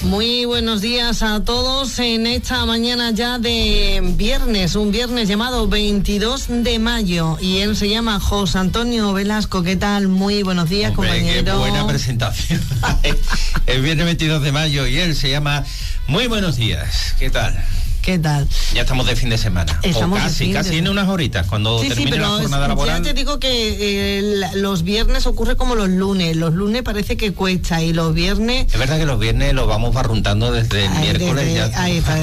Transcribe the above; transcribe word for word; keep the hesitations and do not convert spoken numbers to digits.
Muy buenos días a todos en esta mañana ya de viernes, un viernes llamado veintidós de mayo, y él se llama José Antonio Velasco. ¿Qué tal? Muy buenos días, Hombre, compañero. Qué buena presentación. El viernes veintidós de mayo y él se llama Muy buenos días. ¿Qué tal? ¿Qué tal? Ya estamos de fin de semana. Estamos o casi, casi en unas horitas, cuando sí, termine sí, la jornada laboral. Ya te digo que eh, los viernes ocurre como los lunes. Los lunes parece que cuesta y los viernes... Es verdad que los viernes los vamos barruntando desde el Ay, miércoles. Desde, ya ahí está.